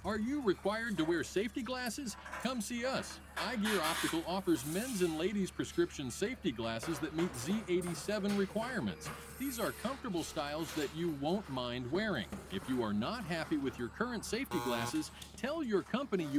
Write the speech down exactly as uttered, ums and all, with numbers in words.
Are you required to wear safety glasses? Come see us. iGear Optical offers men's and ladies' prescription safety glasses that meet Z eighty-seven requirements. These are comfortable styles that you won't mind wearing. If you are not happy with your current safety glasses, tell your company you